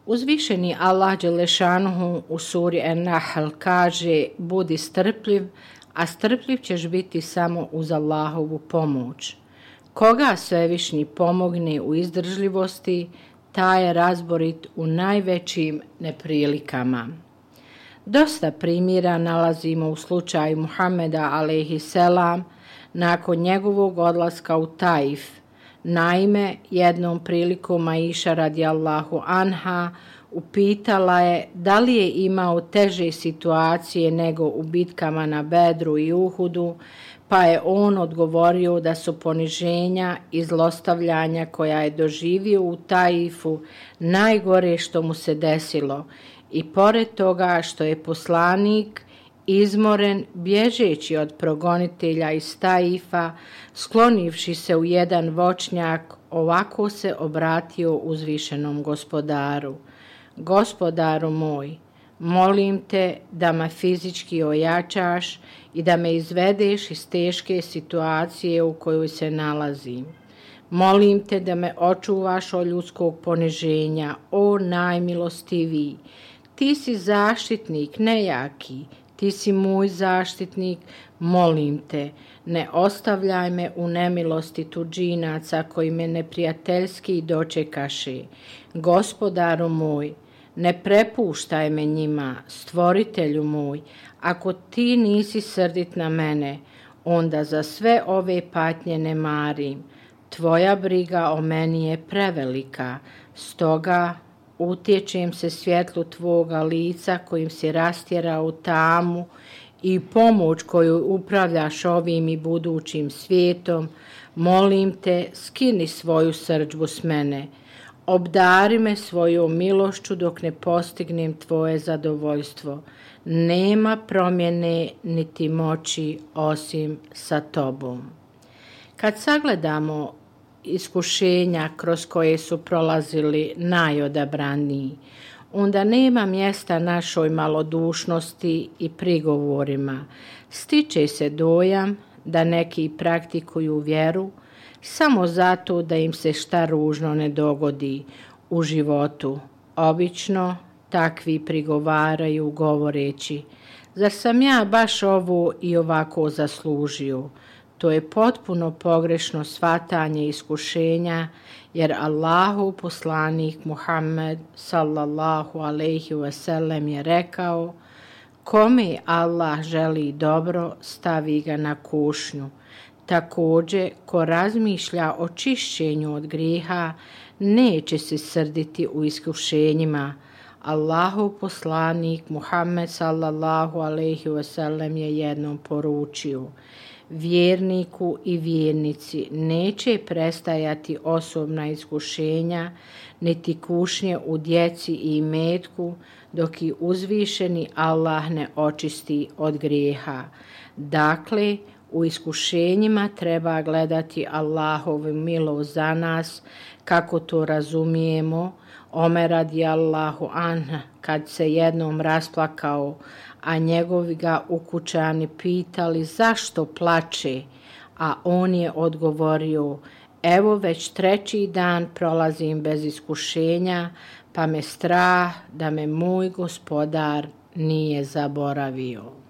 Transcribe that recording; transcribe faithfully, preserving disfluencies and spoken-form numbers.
Uzvišeni Allah dželešanuhu u suri En-Nahl kaže: budi strpljiv, a strpljiv ćeš biti samo uz Allahovu pomoć. Koga Svevišnji pomogne u izdržljivosti, taj je razborit u najvećim neprilikama. Dosta primjera nalazimo u slučaju Muhameda alejhiselam nakon njegovog odlaska u Taif. Naime, jednom prilikom Aisha radijallahu anha upitala je da li je imao teže situacije nego u bitkama na Bedru i Uhudu, pa je on odgovorio da su poniženja i zlostavljanja koja je doživio u Taifu najgore što mu se desilo, i pored toga što je poslanik izmoren bježeći od progonitelja iz Taifa, sklonivši se u jedan voćnjak, ovako se obratio uzvišenom gospodaru: Gospodaru moj, molim te da me fizički ojačaš i da me izvedeš iz teške situacije u kojoj se nalazim. Molim te da me očuvaš od ljudskog poniženja, o najmilostiviji. Ti si zaštitnik, nejaki, ti si moj zaštitnik, molim te, ne ostavljaj me u nemilosti tuđinaca koji me neprijateljski dočekaše. Gospodaru moj, ne prepuštaj me njima, stvoritelju moj, ako ti nisi srdit na mene, onda za sve ove patnje ne marim. Tvoja briga o meni je prevelika, stoga utječem se svjetlu tvoga lica kojim si rastjerao tamu i pomoć koju upravljaš ovim i budućim svijetom. Molim te, skini svoju srdžbu s mene. Obdari me svojom milošću dok ne postignem tvoje zadovoljstvo. Nema promjene niti moći osim sa tobom. Kad sagledamo iskušenja kroz koje su prolazili najodabraniji, onda nema mjesta našoj malodušnosti i prigovorima. Stiče se dojam da neki praktikuju vjeru samo zato da im se šta ružno ne dogodi u životu. Obično takvi prigovaraju govoreći: zar sam ja baš ovo i ovako zaslužio? To je potpuno pogrešno shvatanje iskušenja, jer Allahov poslanik Muhammed sallallahu alejhi ve sellem je rekao: kome Allah želi dobro, stavi ga na kušnju. Također, ko razmišlja o čišćenju od grijeha, neće se srditi u iskušenjima. Allahov poslanik Muhammed sallallahu alejhi ve sellem je jednom poručio: vjerniku i vjernici neće prestajati osobna iskušenja, niti kušnje u djeci i imetku, dok i uzvišeni Allah ne očisti od grijeha. Dakle, u iskušenjima treba gledati Allahovu milost za nas, kako to razumijemo. Omer radijallahu anhu, kad se jednom rasplakao, a njegovi ga ukućani pitali zašto plače, a on je odgovorio: evo već treći dan prolazim bez iskušenja, pa me strah da me moj gospodar nije zaboravio.